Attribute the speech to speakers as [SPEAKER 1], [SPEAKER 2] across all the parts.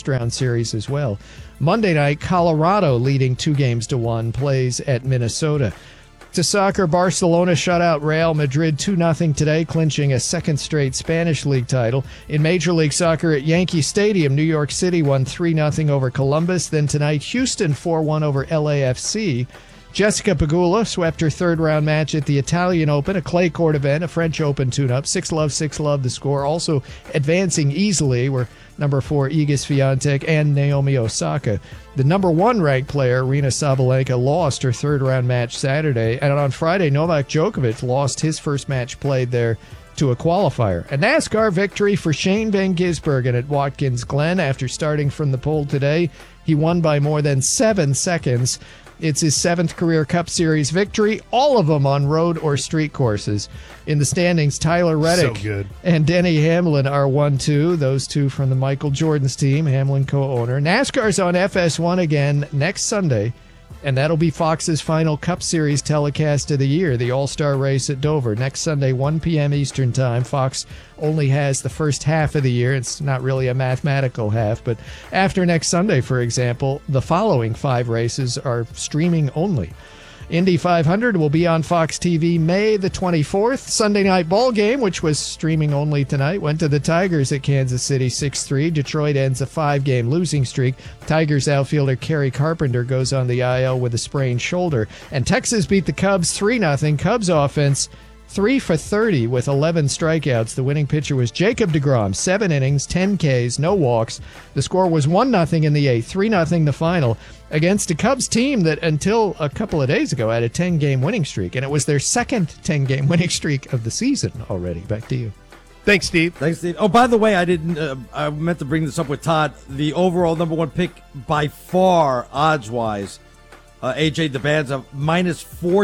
[SPEAKER 1] first-round series as well. Monday night, Colorado leading 2-1 plays at Minnesota. To soccer, Barcelona shut out Real Madrid 2-0 today, clinching a second straight Spanish League title. In Major League Soccer at Yankee Stadium, New York City won 3-0 over Columbus. Then tonight, Houston 4-1 over LAFC. Jessica Pegula swept her third-round match at the Italian Open, a clay court event, a French Open tune-up. 6-love the score. Also advancing easily were number 4 Iga Swiatek and Naomi Osaka. The number 1 ranked player, Aryna Sabalenka, lost her third-round match Saturday. And on Friday, Novak Djokovic lost his first match played there to a qualifier. A NASCAR victory for Shane Van Gisbergen at Watkins Glen. After starting from the pole today, he won by more than 7 seconds. It's his 7th career Cup Series victory, all of them on road or street courses. In the standings, Tyler Reddick and Denny Hamlin are 1-2. Those two from the Michael Jordan's team, Hamlin co-owner. NASCAR's on FS1 again next Sunday, and that'll be Fox's final Cup Series telecast of the year, the All-Star Race at Dover. Next Sunday, 1 p.m. Eastern Time. Fox only has the first half of the year. It's not really a mathematical half, but after next Sunday, for example, the following 5 races are streaming only. Indy 500 will be on Fox TV May the 24th. Sunday night ball game, which was streaming only tonight, went to the Tigers at Kansas City 6-3. Detroit ends a 5-game losing streak. Tigers outfielder Kerry Carpenter goes on the IL with a sprained shoulder. And Texas beat the Cubs 3-0. Cubs offense 3 for 30 with 11 strikeouts. The winning pitcher was Jacob deGrom. 7 innings, 10 Ks, no walks. The score was 1-0 in the 8th, 3-0 the final, against a Cubs team that until a couple of days ago had a 10-game winning streak, and it was their second 10-game winning streak of the season already. Back to you.
[SPEAKER 2] Thanks, Steve.
[SPEAKER 3] Oh, by the way, I meant to bring this up with Todd. The overall number 1 pick by far, odds-wise, AJ Debanza, minus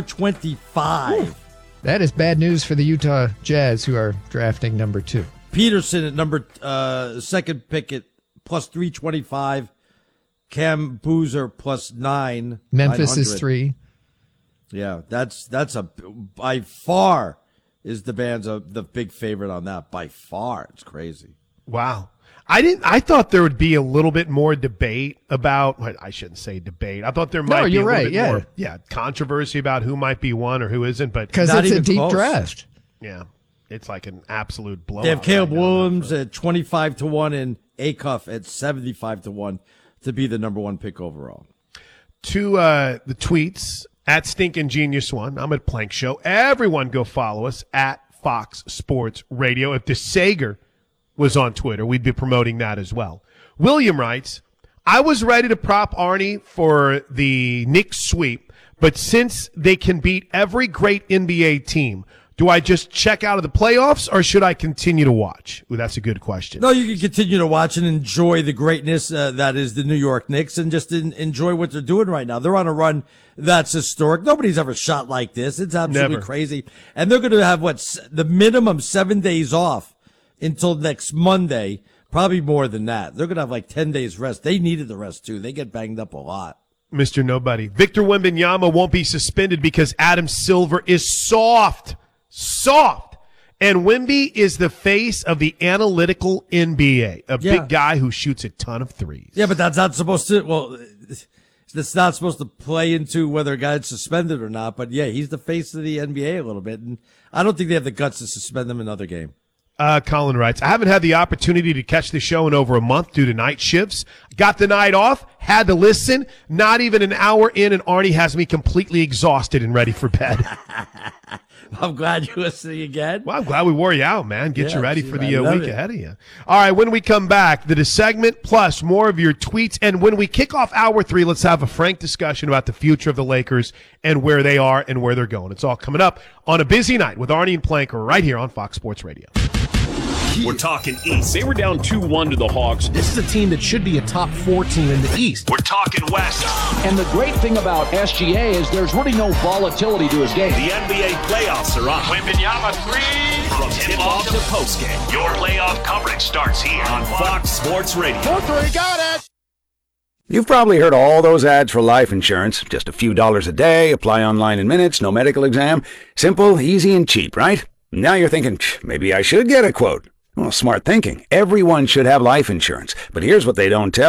[SPEAKER 3] 425.
[SPEAKER 1] Ooh. That is bad news for the Utah Jazz, who are drafting number 2.
[SPEAKER 3] Peterson at number 2nd pick at plus 325. Cam Boozer plus 9.
[SPEAKER 1] Memphis is 3.
[SPEAKER 3] Yeah, that's a by far is the big favorite on that by far. It's crazy.
[SPEAKER 2] Wow. I thought there would be a little bit more debate about, well, I shouldn't say debate. I thought there might be a little bit more controversy about who might be one or who isn't, but
[SPEAKER 1] because it's a deep draft.
[SPEAKER 2] Yeah. It's like an absolute blowout.
[SPEAKER 3] They have Caleb Williams at 25-1 and Acuff at 75-1 to be the number 1 pick overall.
[SPEAKER 2] To the tweets at Stinkin' Genius One, I'm at Plank Show. Everyone go follow us at Fox Sports Radio. If DeSager was on Twitter, we'd be promoting that as well. William writes, I was ready to prop Arnie for the Knicks sweep, but since they can beat every great NBA team, do I just check out of the playoffs or should I continue to watch? Ooh, that's a good question.
[SPEAKER 3] No, you can continue to watch and enjoy the greatness that is the New York Knicks and just enjoy what they're doing right now. They're on a run that's historic. Nobody's ever shot like this. It's absolutely crazy. And they're going to have the minimum 7 days off until next Monday, probably more than that. They're going to have like 10 days rest. They needed the rest, too. They get banged up a lot.
[SPEAKER 2] Mr. Nobody. Victor Wembanyama won't be suspended because Adam Silver is soft. And Wemby is the face of the analytical NBA, a big guy who shoots a ton of threes.
[SPEAKER 3] Yeah, but that's not supposed to, that's not supposed to play into whether a guy's suspended or not. But, yeah, he's the face of the NBA a little bit. And I don't think they have the guts to suspend him another game.
[SPEAKER 2] Colin writes, I haven't had the opportunity to catch the show in over a month due to night shifts. Got the night off, had to listen. Not even an hour in, and Arnie has me completely exhausted and ready for bed.
[SPEAKER 3] I'm glad you're listening again.
[SPEAKER 2] Well, I'm glad we wore you out, man. Get you ready for the week ahead of you. All right, when we come back, the segment plus more of your tweets. And when we kick off hour 3, let's have a frank discussion about the future of the Lakers and where they are and where they're going. It's all coming up on a busy night with Arnie and Plank right here on Fox Sports Radio.
[SPEAKER 4] We're talking East. They were down 2-1 to the Hawks.
[SPEAKER 5] This is a team that should be a top 4 team in the East.
[SPEAKER 4] We're talking West.
[SPEAKER 6] And the great thing about SGA is there's really no volatility to his game.
[SPEAKER 4] The NBA playoffs are on. Wembanyama 3. From tip-off to postgame, your playoff coverage starts here on Fox Sports Radio.
[SPEAKER 5] 4-3, got it!
[SPEAKER 7] You've probably heard all those ads for life insurance. Just a few dollars a day, apply online in minutes, no medical exam. Simple, easy, and cheap, right? Now you're thinking, maybe I should get a quote. Well, smart thinking. Everyone should have life insurance. But here's what they don't tell